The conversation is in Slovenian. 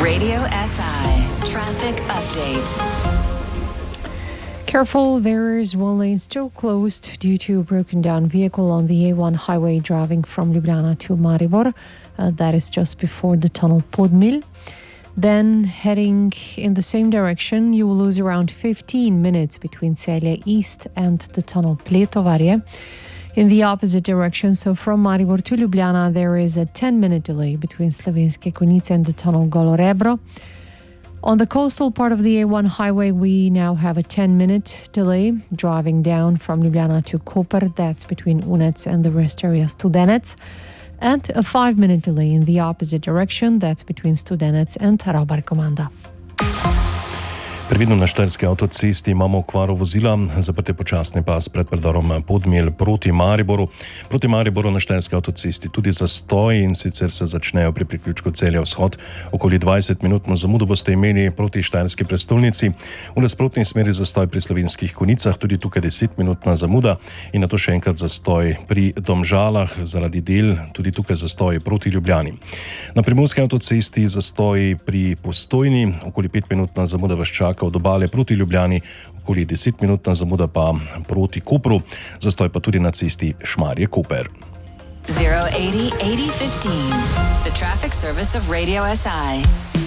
Radio SI Traffic Update. Careful, there is one lane still closed due to a broken down vehicle on the A1 highway driving from Ljubljana to Maribor. That is just before the tunnel Podmil. Then heading in the same direction, you will lose around 15 minutes between Celje East and the tunnel Pletovarje. In the opposite direction, so from Maribor to Ljubljana, there is a 10-minute delay between Slovenske Konjice and the tunnel Golo Rebro. On the coastal part of the A1 highway, we now have a 10-minute delay driving down from Ljubljana to Koper. That's between Unec and the rest area Studenec. And a 5-minute delay in the opposite direction. That's between Studenec and Ravbar Komanda. Previdno na štajerski avtocesti imamo okvaro vozila, zaprt je počasni pas pred predorom Podmil proti Mariboru. Proti Mariboru na štajerski avtocesti tudi zastoj, in sicer se začnejo pri priključku Celje Vzhod. Okoli 20-minutno zamudo boste imeli proti štajerski prestolnici. V nasprotni smeri zastoj pri Slovenskih Konjicah, tudi tukaj 10-minutna zamuda, in nato še enkrat zastoj pri Domžalah zaradi del, tudi tukaj zastoj proti Ljubljani. Na primorski avtocesti zastoj pri Postojni, okoli 5-minutna zamuda vas čaka od obale proti Ljubljani, okoli 10-minutna zamuda pa proti Kopru, zastoj pa tudi na cesti Šmarje-Koper. 080 80 15, the traffic service of Radio SI.